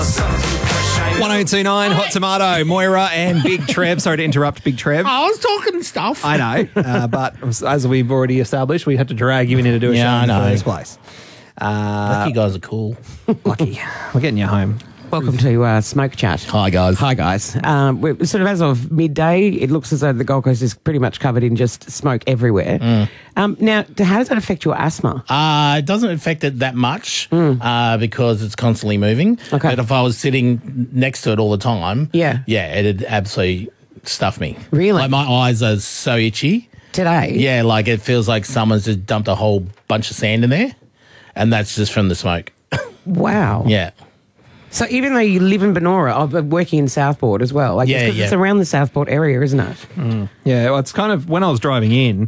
1029 Hot Tomato, Moira and Big Trev. Sorry to interrupt, Big Trev. I was talking stuff. I know, but as we've already established, we had to drag you in here to do a show in the first place. You guys are cool. Lucky. We're getting you home. Welcome to Smoke Chat. Hi, guys. Hi, guys. We're sort of as of midday, it looks as though the Gold Coast is pretty much covered in just smoke everywhere. Now, how does that affect your asthma? It doesn't affect it that much because it's constantly moving. Okay. But if I was sitting next to it all the time, Yeah, it'd absolutely stuff me. Really? Like my eyes are so itchy. Today? Yeah, like it feels like someone's just dumped a whole bunch of sand in there, and that's just from the smoke. Wow. Yeah. So even though you live in Benora, I'm working in Southport as well. Like it's around the Southport area, isn't it? Yeah, well, it's kind of, when I was driving in,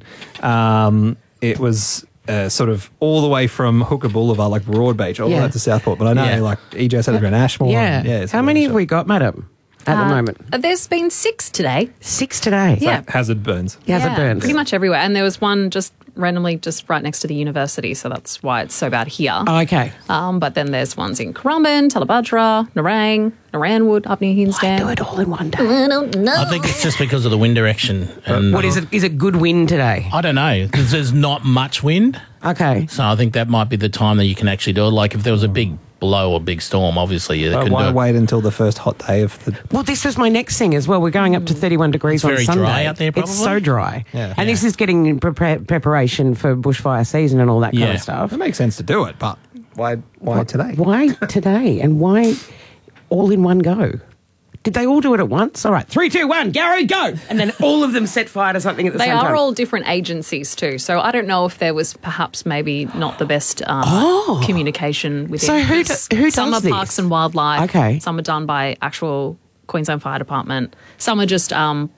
it was sort of all the way from Hooker Boulevard, like Broadbeach, all the way up to Southport. But I know, like, EJ said, around Ashmore. Yeah. How many have we got, madam, at the moment? There's been 6 today. 6 today? Yeah. Hazard burns. Hazard burns. Pretty much everywhere. And there was one just randomly just right next to the university, so that's why it's so bad here. Oh, okay. But then there's ones in Currumbin, Talabudra, Nerang, Naranwood, up near Hinsdale. Do it all in one day. I don't know. I think it's just because of the wind direction. And What is it? Is it good wind today? I don't know, because there's not much wind. Okay. So I think that might be the time that you can actually do it. Like if there was a big blow or big storm, obviously you couldn't Why do it. wait until the first hot day of the... Well, this was my next thing as well. We're going up to 31 degrees It's on very Sunday. dry out there, It's probably? so dry. Yeah. And this is getting in preparation for bushfire season and all that kind of stuff. It makes sense to do it, but why today? Why today? And why all in one go? Did they all do it at once? All right, 3, 2, 1, Gary, go! And then all of them set fire to something at the They same time. are all different agencies too, so I don't know if there was perhaps maybe not the best communication with So it. who does Some are this? Parks and Wildlife. Okay. Some are done by actual Queensland Fire Department. Some are just